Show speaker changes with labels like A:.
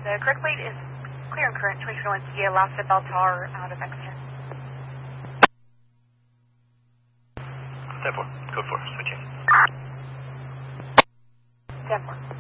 A: The correct lead is clear and current, 2021 Kia Lhasa Beltar out of Exeter.
B: 10-4, code 4, switching.
A: 10-4.